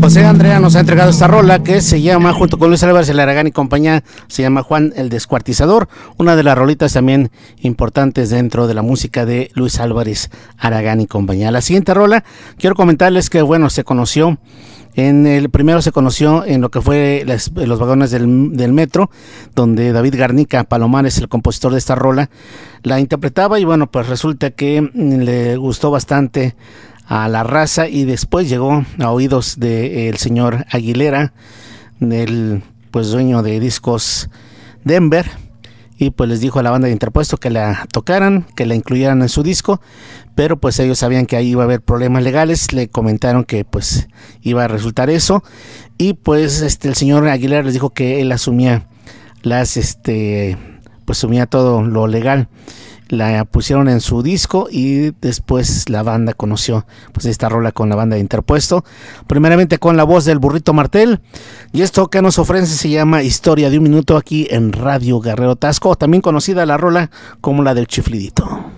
José Andrea nos ha entregado esta rola que se llama, junto con Luis Álvarez, el Aragán y compañía, se llama Juan el Descuartizador, una de las rolitas también importantes dentro de la música de Luis Álvarez, Aragán y compañía. La siguiente rola, quiero comentarles que, bueno, primero se conoció en lo que fue los vagones del metro, donde David Garnica Palomares, el compositor de esta rola, la interpretaba y bueno, pues resulta que le gustó bastante a la raza y después llegó a oídos del señor Aguilera, el pues dueño de Discos Denver, y pues les dijo a la banda de Interpuesto que la tocaran, que la incluyeran en su disco, pero pues ellos sabían que ahí iba a haber problemas legales, le comentaron que pues iba a resultar eso, y pues el señor Aguilera les dijo que él asumía asumía todo lo legal. La pusieron en su disco y después la banda conoció pues esta rola con la banda de Interpuesto, primeramente con la voz del Burrito Martel, y esto que nos ofrece se llama Historia de un Minuto aquí en Radio Guerrero Tasco, también conocida la rola como la del Chiflidito.